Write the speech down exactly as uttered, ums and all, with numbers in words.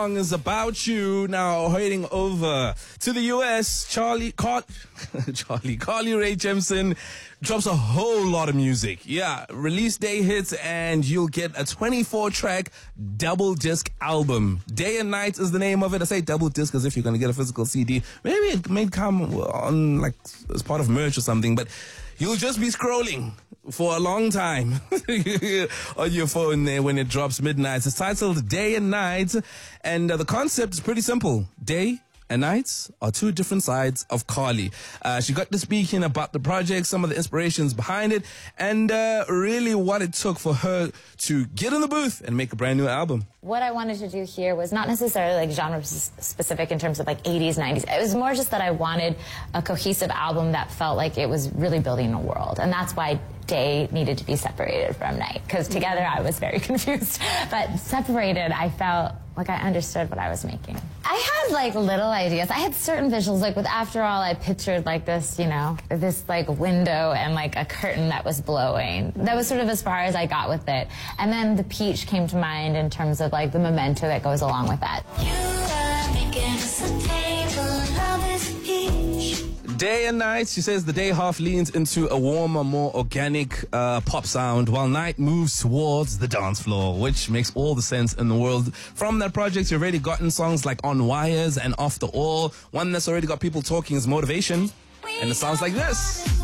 Song is about you. Now heading over to the U S, Charlie Car- Charlie Carly Rae Jepsen drops a whole lot of music. Yeah, release day hits and you'll get a twenty-four track double disc album. Day and Night is the name of it. I say double disc as if you're going to get a physical C D. Maybe it may come on like as part of merch or something, but you'll just be scrolling for a long time on your phone there when it drops midnight. It's titled Day and Night, and uh, the concept is pretty simple. Day and nights are two different sides of Carly. Uh, she got to speaking about the project, some of the inspirations behind it, and uh, really what it took for her to get in the booth and make a brand new album. What I wanted to do here was not necessarily like genre specific in terms of like eighties, nineties. It was more just that I wanted a cohesive album that felt like it was really building a world. And that's why day needed to be separated from night. Because together I was very confused. But separated, I felt like I understood what I was making. I had like little ideas. I had certain visuals, like with After All, I pictured like this, you know, this like window and like a curtain that was blowing. That was sort of as far as I got with it. And then the peach came to mind in terms of like the memento that goes along with that. You are making us a table, love is peach. Day and Night, she says the day half leans into a warmer, more organic uh, pop sound, while night moves towards the dance floor, which makes all the sense in the world. From that project, you've already gotten songs like On Wires and After All. One that's already got people talking is Motivation, and it sounds like this.